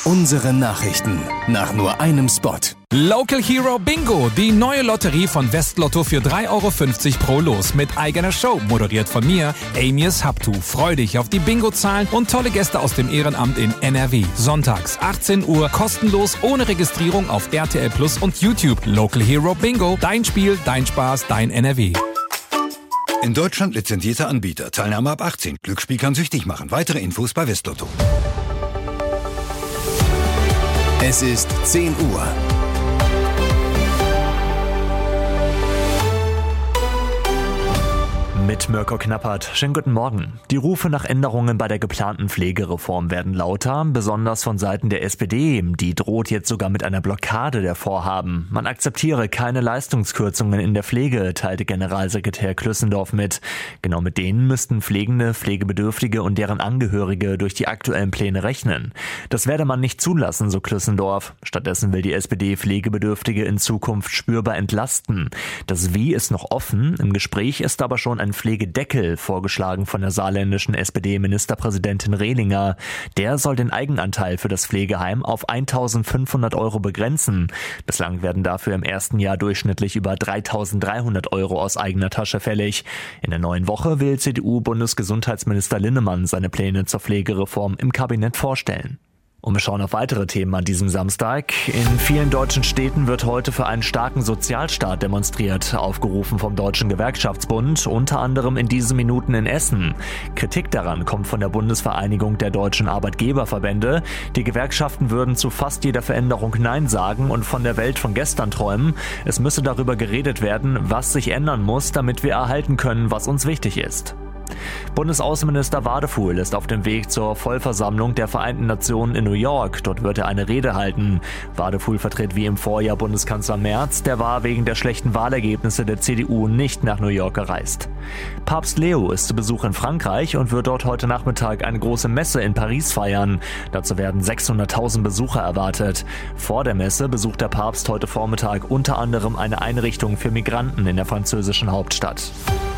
Unsere Nachrichten nach nur einem Spot. Local Hero Bingo, die neue Lotterie von Westlotto für 3,50 € pro Los mit eigener Show, moderiert von mir, Amias Habtu. Freu dich auf die Bingo-Zahlen und tolle Gäste aus dem Ehrenamt in NRW. Sonntags 18 Uhr, kostenlos, ohne Registrierung auf RTL Plus und YouTube. Local Hero Bingo, dein Spiel, dein Spaß, dein NRW. In Deutschland lizenzierter Anbieter. Teilnahme ab 18. Glücksspiel kann süchtig machen. Weitere Infos bei Westlotto. Es ist 10 Uhr. Mit Mirko Knappert. Schönen guten Morgen. Die Rufe nach Änderungen bei der geplanten Pflegereform werden lauter, besonders von Seiten der SPD. Die droht jetzt sogar mit einer Blockade der Vorhaben. Man akzeptiere keine Leistungskürzungen in der Pflege, teilte Generalsekretär Klüssendorf mit. Genau mit denen müssten Pflegende, Pflegebedürftige und deren Angehörige durch die aktuellen Pläne rechnen. Das werde man nicht zulassen, so Klüssendorf. Stattdessen will die SPD Pflegebedürftige in Zukunft spürbar entlasten. Das Wie ist noch offen. Im Gespräch ist aber schon ein Pflegedeckel vorgeschlagen von der saarländischen SPD-Ministerpräsidentin Rehlinger. Der soll den Eigenanteil für das Pflegeheim auf 1.500 € begrenzen. Bislang werden dafür im ersten Jahr durchschnittlich über 3.300 € aus eigener Tasche fällig. In der neuen Woche will CDU-Bundesgesundheitsminister Linnemann seine Pläne zur Pflegereform im Kabinett vorstellen. Und wir schauen auf weitere Themen an diesem Samstag. In vielen deutschen Städten wird heute für einen starken Sozialstaat demonstriert, aufgerufen vom Deutschen Gewerkschaftsbund, unter anderem in diesen Minuten in Essen. Kritik daran kommt von der Bundesvereinigung der deutschen Arbeitgeberverbände. Die Gewerkschaften würden zu fast jeder Veränderung Nein sagen und von der Welt von gestern träumen. Es müsse darüber geredet werden, was sich ändern muss, damit wir erhalten können, was uns wichtig ist. Bundesaußenminister Wadefuhl ist auf dem Weg zur Vollversammlung der Vereinten Nationen in New York. Dort wird er eine Rede halten. Wadefuhl vertritt wie im Vorjahr Bundeskanzler Merz. Der war wegen der schlechten Wahlergebnisse der CDU nicht nach New York gereist. Papst Leo ist zu Besuch in Frankreich und wird dort heute Nachmittag eine große Messe in Paris feiern. Dazu werden 600.000 Besucher erwartet. Vor der Messe besucht der Papst heute Vormittag unter anderem eine Einrichtung für Migranten in der französischen Hauptstadt.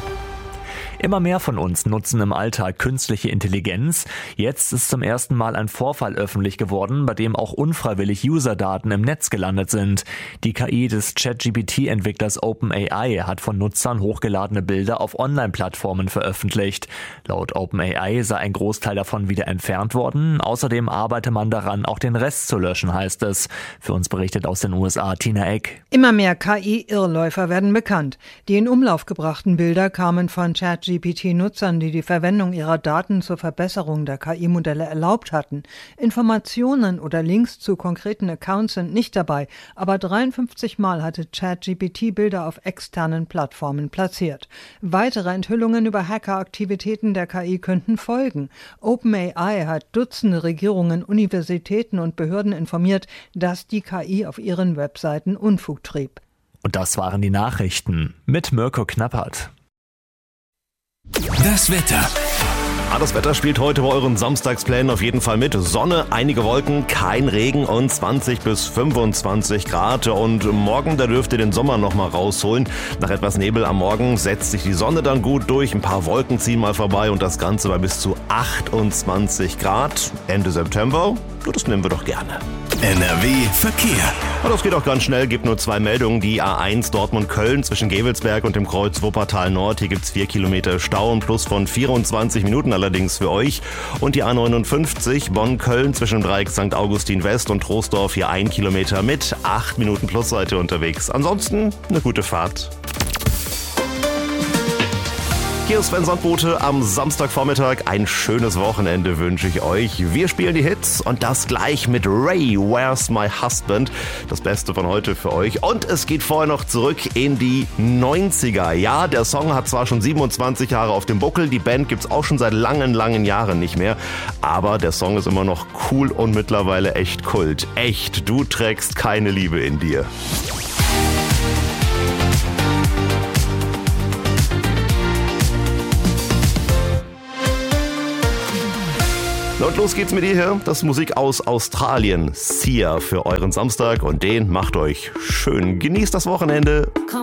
Immer mehr von uns nutzen im Alltag künstliche Intelligenz. Jetzt ist zum ersten Mal ein Vorfall öffentlich geworden, bei dem auch unfreiwillig Userdaten im Netz gelandet sind. Die KI des ChatGPT-Entwicklers OpenAI hat von Nutzern hochgeladene Bilder auf Online-Plattformen veröffentlicht. Laut OpenAI sei ein Großteil davon wieder entfernt worden. Außerdem arbeite man daran, auch den Rest zu löschen, heißt es. Für uns berichtet aus den USA Tina Eck. Immer mehr KI-Irrläufer werden bekannt. Die in Umlauf gebrachten Bilder kamen von ChatGPT-Nutzern, die die Verwendung ihrer Daten zur Verbesserung der KI-Modelle erlaubt hatten. Informationen oder Links zu konkreten Accounts sind nicht dabei, aber 53 Mal hatte ChatGPT Bilder auf externen Plattformen platziert. Weitere Enthüllungen über Hackeraktivitäten der KI könnten folgen. OpenAI hat Dutzende Regierungen, Universitäten und Behörden informiert, dass die KI auf ihren Webseiten Unfug trieb. Und das waren die Nachrichten mit Mirko Knappert. Das Wetter. Das Wetter spielt heute bei euren Samstagsplänen auf jeden Fall mit. Sonne, einige Wolken, kein Regen und 20 bis 25 Grad. Und morgen, da dürft ihr den Sommer nochmal rausholen. Nach etwas Nebel am Morgen setzt sich die Sonne dann gut durch. Ein paar Wolken ziehen mal vorbei und das Ganze bei bis zu 28 Grad. Ende September, das nehmen wir doch gerne. NRW Verkehr. Das geht auch ganz schnell, gibt nur 2 Meldungen. Die A1 Dortmund-Köln zwischen Gevelsberg und dem Kreuz Wuppertal Nord. Hier gibt's 4 Kilometer Stau, ein Plus von 24 Minuten allerdings für euch. Und die A59 Bonn-Köln zwischen Dreieck St. Augustin West und Troisdorf, hier 1 Kilometer mit 8 Minuten Plusseite unterwegs. Ansonsten eine gute Fahrt. Hier ist Sven Sandbote am Samstagvormittag. Ein schönes Wochenende wünsche ich euch. Wir spielen die Hits und das gleich mit Ray, Where's My Husband? Das Beste von heute für euch. Und es geht vorher noch zurück in die 90er. Ja, der Song hat zwar schon 27 Jahre auf dem Buckel, die Band gibt's auch schon seit langen Jahren nicht mehr. Aber der Song ist immer noch cool und mittlerweile echt Kult. Echt, du trägst keine Liebe in dir. Und los geht's mit ihr hier. Das ist Musik aus Australien. Sia für euren Samstag und den macht euch schön. Genießt das Wochenende.